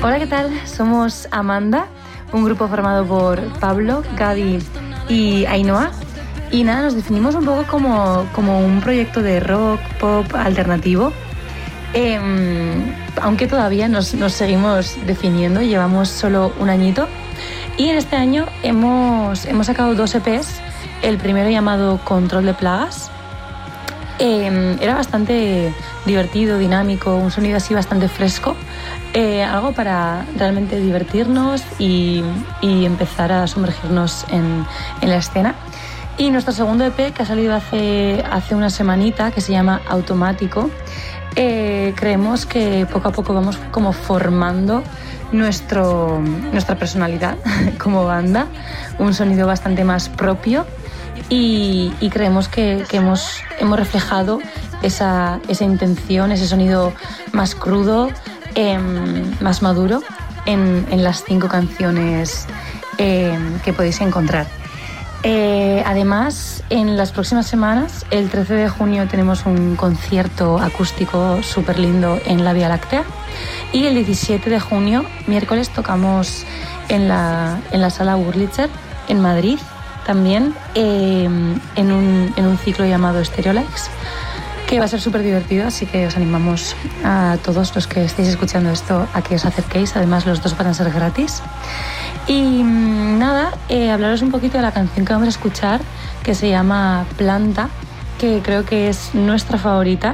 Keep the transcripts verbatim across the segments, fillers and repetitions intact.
Hola, ¿qué tal? Somos Amanda, un grupo formado por Pablo, Gaby y Ainhoa. Y nada, nos definimos un poco como, como un proyecto de rock, pop, alternativo. Eh, aunque todavía nos, nos seguimos definiendo, llevamos solo un añito. Y en este año hemos, hemos sacado dos E Pes. El primero llamado Control de Plagas. Eh, era bastante divertido, dinámico, un sonido así bastante fresco. Eh, algo para realmente divertirnos y, y empezar a sumergirnos en, en la escena. Y nuestro segundo E Pe, que ha salido hace, hace una semanita, que se llama Automático, eh, creemos que poco a poco vamos como formando nuestro, nuestra personalidad como banda, un sonido bastante más propio y, y creemos que, que hemos, hemos reflejado esa, esa intención, ese sonido más crudo, eh, más maduro en, en las cinco canciones eh, que podéis encontrar. Eh, además, en las próximas semanas, el trece de junio tenemos un concierto acústico súper lindo en la Vía Láctea y el diecisiete de junio, miércoles, tocamos en la, en la Sala Wurlitzer en Madrid también, eh, en, un, en un ciclo llamado Stereolikes, que va a ser súper divertido, así que os animamos a todos los que estéis escuchando esto a que os acerquéis. Además, los dos van a ser gratis. Y nada, eh, hablaros un poquito de la canción que vamos a escuchar, que se llama Planta, que creo que es nuestra favorita.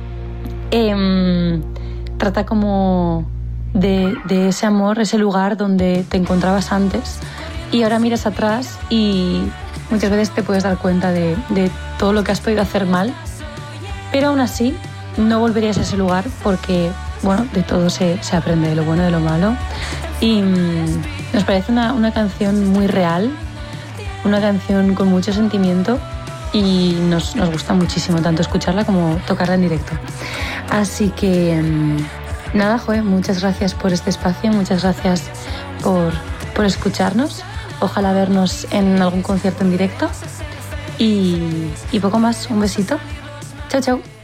Eh, trata como de, de ese amor, ese lugar donde te encontrabas antes y ahora miras atrás y muchas veces te puedes dar cuenta de, de todo lo que has podido hacer mal, pero aún así no volverías a ese lugar porque, bueno, de todo se, se aprende, de lo bueno, de lo malo. Y mmm, nos parece una, una canción muy real, una canción con mucho sentimiento y nos, nos gusta muchísimo tanto escucharla como tocarla en directo. Así que mmm, nada, Joe, muchas gracias por este espacio, muchas gracias por, por escucharnos. Ojalá vernos en algún concierto en directo y, y poco más. Un besito. Chao, chao.